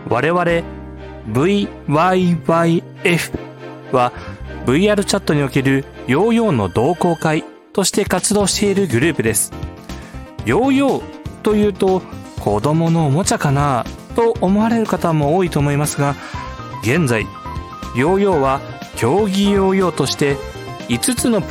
我々 VYYF は VR チャットにおけるヨーヨーの同好会として活動しているグループです。ヨーヨーというと子供のおもちゃかなと思われる方も多いと思いますが、現在ヨーヨーは競技ヨーヨーとして5つのプ